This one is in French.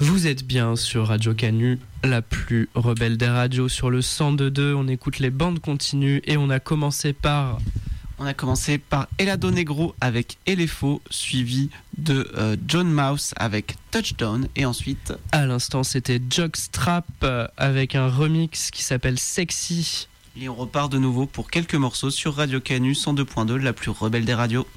Vous êtes bien sur Radio Canu, la plus rebelle des radios, sur le 102.2. On écoute les bandes continues et on a commencé par Helado Negro avec Elefo, suivi de John Mouse avec Touchdown, et ensuite... À l'instant, c'était Jockstrap avec un remix qui s'appelle Sexy. Et on repart de nouveau pour quelques morceaux sur Radio Canu 102.2, la plus rebelle des radios.